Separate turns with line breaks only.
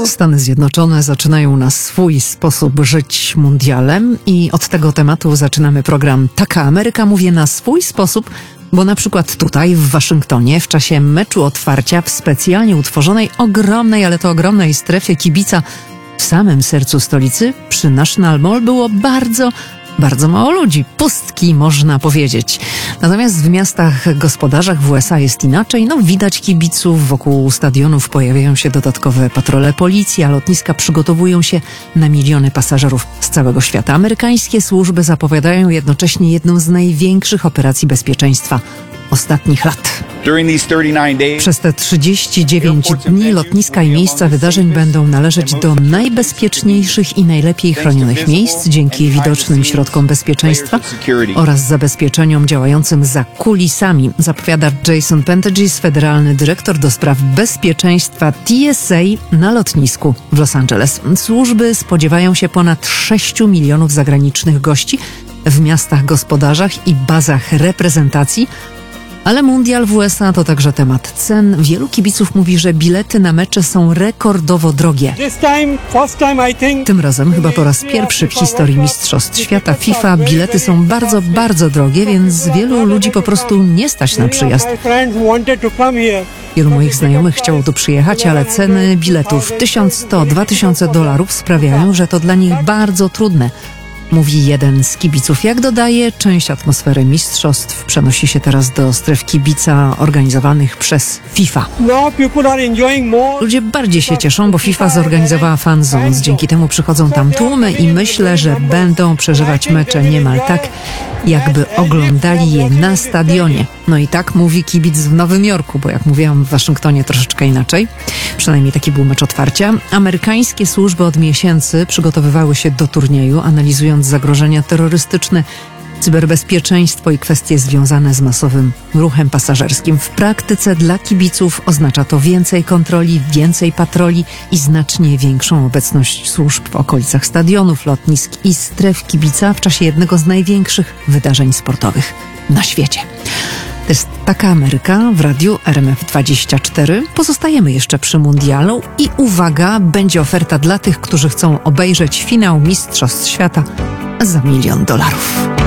Stany Zjednoczone zaczynają na swój sposób żyć mundialem i od tego tematu zaczynamy program Taka Ameryka. Mówię na swój sposób, bo na przykład tutaj w Waszyngtonie w czasie meczu otwarcia w specjalnie utworzonej ogromnej, ale to ogromnej strefie kibica w samym sercu stolicy przy National Mall było bardzo mało ludzi. Pustki, można powiedzieć. Natomiast w miastach gospodarzach w USA jest inaczej. Widać kibiców, wokół stadionów pojawiają się dodatkowe patrole policji, a lotniska przygotowują się na miliony pasażerów z całego świata. Amerykańskie służby zapowiadają jednocześnie jedną z największych operacji bezpieczeństwa ostatnich lat. Przez te 39 dni lotniska i miejsca wydarzeń będą należeć do najbezpieczniejszych i najlepiej chronionych miejsc dzięki widocznym środkom bezpieczeństwa oraz zabezpieczeniom działającym za kulisami, zapowiada Jason Pantegis, federalny dyrektor do spraw bezpieczeństwa TSA na lotnisku w Los Angeles. Służby spodziewają się ponad 6 milionów zagranicznych gości w miastach gospodarzach i bazach reprezentacji. Ale mundial w USA to także temat cen. Wielu kibiców mówi, że bilety na mecze są rekordowo drogie. Tym razem, chyba po raz pierwszy w historii Mistrzostw Świata FIFA, bilety są bardzo drogie, więc wielu ludzi po prostu nie stać na przyjazd. Wielu moich znajomych chciało tu przyjechać, ale ceny biletów $1100–2000 sprawiają, że to dla nich bardzo trudne. Mówi jeden z kibiców. Jak dodaje, część atmosfery mistrzostw przenosi się teraz do stref kibica organizowanych przez FIFA. Ludzie bardziej się cieszą, bo FIFA zorganizowała fan zones. Dzięki temu przychodzą tam tłumy i myślę, że będą przeżywać mecze niemal tak, jakby oglądali je na stadionie. I tak mówi kibic w Nowym Jorku, bo jak mówiłam w Waszyngtonie troszeczkę inaczej. Przynajmniej taki był mecz otwarcia. Amerykańskie służby od miesięcy przygotowywały się do turnieju, analizując zagrożenia terrorystyczne, cyberbezpieczeństwo i kwestie związane z masowym ruchem pasażerskim. W praktyce dla kibiców oznacza to więcej kontroli, więcej patroli i znacznie większą obecność służb w okolicach stadionów, lotnisk i stref kibica w czasie jednego z największych wydarzeń sportowych na świecie. To jest Taka Ameryka w radiu RMF24. Pozostajemy jeszcze przy mundialu i uwaga, będzie oferta dla tych, którzy chcą obejrzeć finał Mistrzostw Świata za $1 000 000.